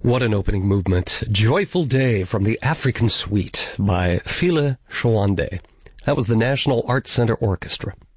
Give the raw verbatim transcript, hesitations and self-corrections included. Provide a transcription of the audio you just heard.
What an opening movement. Joyful Day from the African Suite by Phile Chouande. That was the National Arts Center Orchestra.